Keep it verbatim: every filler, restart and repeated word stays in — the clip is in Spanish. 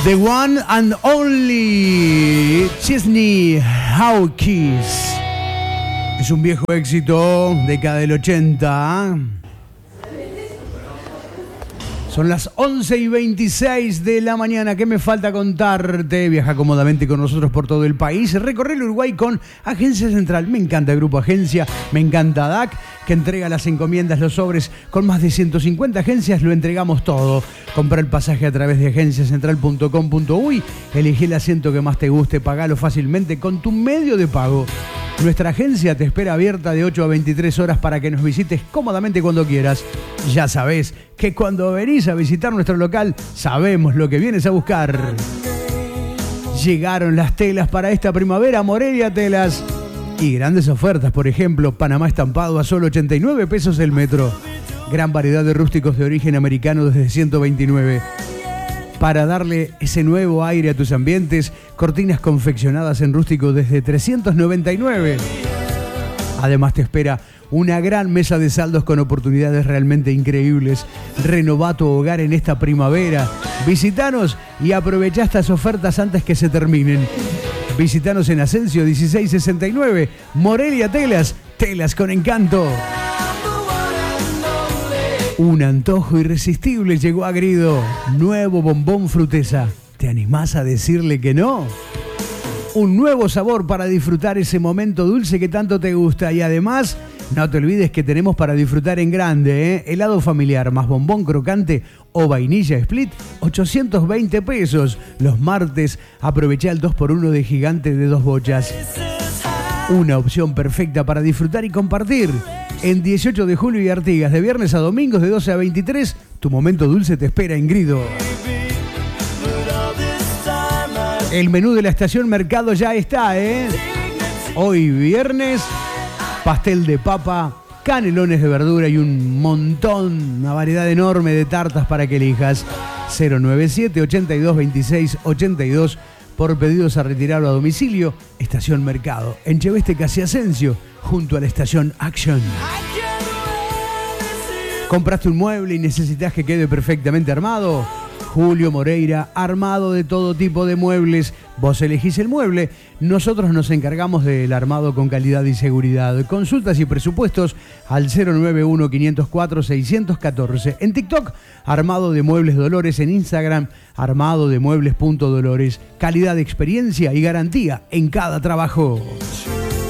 The one and only Chesney Hawkins. Es un viejo éxito, década del ochenta. Son las once y veintiséis de la mañana. ¿Qué me falta contarte? Viaja cómodamente con nosotros por todo el país. Recorre el Uruguay con Agencia Central. Me encanta el Grupo Agencia. Me encanta D A C, que entrega las encomiendas, los sobres. Con más de ciento cincuenta agencias lo entregamos todo. Compra el pasaje a través de agencia central punto com punto uy. Elegí el asiento que más te guste. Pagalo fácilmente con tu medio de pago. Nuestra agencia te espera abierta de ocho a veintitrés horas para que nos visites cómodamente cuando quieras. Ya sabés que cuando venís a visitar nuestro local, sabemos lo que vienes a buscar. Llegaron las telas para esta primavera, Morelia Telas. Y grandes ofertas, por ejemplo, Panamá estampado a solo ochenta y nueve pesos el metro. Gran variedad de rústicos de origen americano desde ciento veintinueve. Para darle ese nuevo aire a tus ambientes, cortinas confeccionadas en rústico desde trescientos noventa y nueve. Además te espera una gran mesa de saldos con oportunidades realmente increíbles. Renová tu hogar en esta primavera. Visítanos y aprovecha estas ofertas antes que se terminen. Visítanos en Asensio dieciséis sesenta y nueve, Morelia Telas, telas con encanto. Un antojo irresistible llegó a Grido. Nuevo bombón frutesa. ¿Te animás a decirle que no? Un nuevo sabor para disfrutar ese momento dulce que tanto te gusta. Y además, no te olvides que tenemos para disfrutar en grande, ¿eh? Helado familiar más bombón crocante o vainilla split, ochocientos veinte pesos. Los martes, aprovecha el dos por uno de gigante de dos bochas. Una opción perfecta para disfrutar y compartir. En dieciocho de julio y Artigas, de viernes a domingos de doce a veintitrés, tu momento dulce te espera en Grido. El menú de la estación Mercado ya está, ¿eh? Hoy viernes, pastel de papa, canelones de verdura y un montón, una variedad enorme de tartas para que elijas. cero noventa y siete, ochenta y dos, veintiséis, ochenta y dos por pedidos a retirarlo a domicilio. Estación Mercado, en Cheveste Casi Asensio, junto a la estación Action. ¿Compraste un mueble y necesitas que quede perfectamente armado? Julio Moreira, armado de todo tipo de muebles. Vos elegís el mueble, nosotros nos encargamos del armado con calidad y seguridad. Consultas y presupuestos al cero nueve uno, quinientos cuatro, seiscientos catorce. En TikTok, Armado de Muebles Dolores. En Instagram, armado de muebles punto dolores. Calidad, experiencia y garantía en cada trabajo.